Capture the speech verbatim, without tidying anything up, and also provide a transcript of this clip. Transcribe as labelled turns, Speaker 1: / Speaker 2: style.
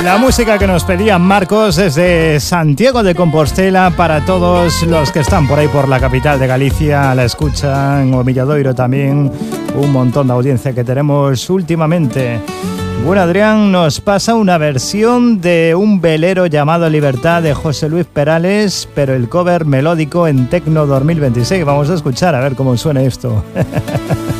Speaker 1: La música que nos pedía Marcos desde Santiago de Compostela para todos los que están por ahí por la capital de Galicia, a la escucha en Omilladoiro también, un montón de audiencia que tenemos últimamente. Bueno, Adrián nos pasa una versión de un velero llamado Libertad de José Luis Perales, pero el cover melódico en Tecno dos mil veintiséis. Vamos a escuchar a ver cómo suena esto.